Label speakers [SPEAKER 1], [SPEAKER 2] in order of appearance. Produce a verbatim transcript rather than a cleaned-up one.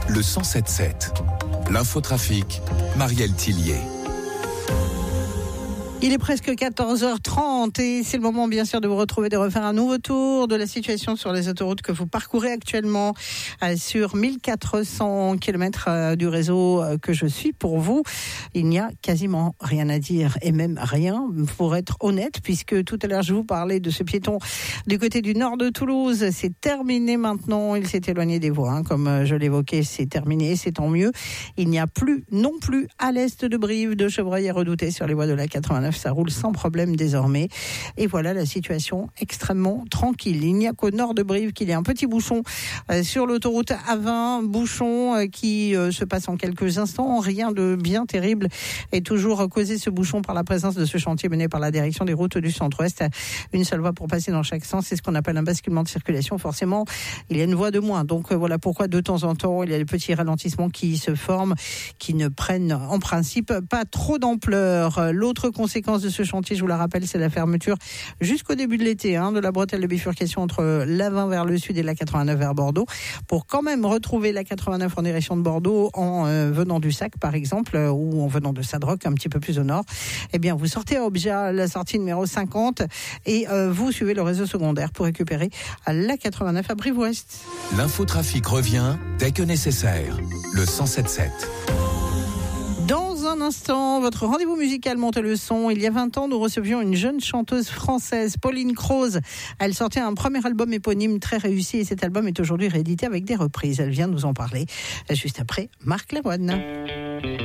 [SPEAKER 1] le cent sept sept. L'infotrafic, Marielle Tillier.
[SPEAKER 2] Il est presque quatorze heures trente et c'est le moment bien sûr de vous retrouver, de refaire un nouveau tour de la situation sur les autoroutes que vous parcourez actuellement euh, sur mille quatre cents kilomètres euh, du réseau euh, que je suis pour vous. Il n'y a quasiment rien à dire et même rien pour être honnête, puisque tout à l'heure je vous parlais de ce piéton du côté du nord de Toulouse. C'est terminé maintenant, il s'est éloigné des voies, hein, comme je l'évoquais, c'est terminé, c'est tant mieux. Il n'y a plus non plus à l'est de Brive de chevreuils à redouter sur les voies de la quatre-vingt-neuf. Ça roule sans problème désormais. Et voilà la situation extrêmement tranquille. Il n'y a qu'au nord de Brive qu'il y a un petit bouchon euh, sur l'autoroute A vingt, bouchon euh, qui euh, se passe en quelques instants. Rien de bien terrible est toujours causé ce bouchon par la présence de ce chantier mené par la direction des routes du centre-ouest. Une seule voie pour passer dans chaque sens. C'est ce qu'on appelle un basculement de circulation. Forcément, il y a une voie de moins. Donc euh, voilà pourquoi de temps en temps, il y a des petits ralentissements qui se forment, qui ne prennent en principe pas trop d'ampleur. L'autre conséquence de ce chantier, je vous la rappelle, c'est la fermeture jusqu'au début de l'été hein, de la bretelle de bifurcation entre l'A vingt vers le sud et la quatre-vingt-neuf vers Bordeaux, pour quand même retrouver la quatre-vingt-neuf en direction de Bordeaux en euh, venant du Sac par exemple, euh, ou en venant de Sadroc un petit peu plus au nord. Eh bien, vous sortez à Objat, la sortie numéro cinquante, et euh, vous suivez le réseau secondaire pour récupérer la quatre-vingt-neuf à Brive-Ouest.
[SPEAKER 1] L'infotrafic revient dès que nécessaire. Le cent sept sept.
[SPEAKER 2] Dans un instant, votre rendez-vous musical Montez le son. Il y a vingt ans, nous recevions une jeune chanteuse française, Pauline Croze. Elle sortait un premier album éponyme très réussi et cet album est aujourd'hui réédité avec des reprises. Elle vient nous en parler juste après Marc Lavoine.